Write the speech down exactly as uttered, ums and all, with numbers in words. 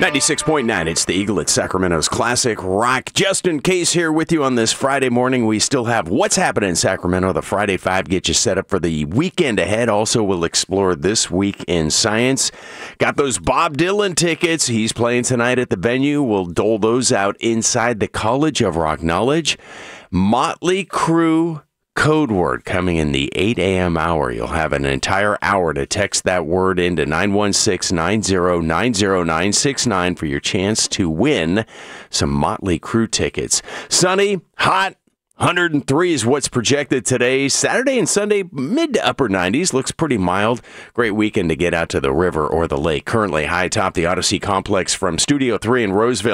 ninety-six point nine, it's the Eagle at Sacramento's Classic Rock. Justin Case here with you on this Friday morning. We still have What's Happening in Sacramento. The Friday Five get you set up for the weekend ahead. Also, we'll explore This Week in Science. Got those Bob Dylan tickets. He's playing tonight at the venue. We'll dole those out inside the College of Rock Knowledge. Motley Crue code word coming in the eight a.m. hour. You'll have an entire hour to text that word into nine one six, nine zero nine zero nine six nine for your chance to win some Motley Crue tickets. Sunny, hot, one hundred three is what's projected today. Saturday and Sunday, mid to upper nineties. Looks pretty mild. Great weekend to get out to the river or the lake. Currently high atop the Odyssey Complex from Studio three in Roseville.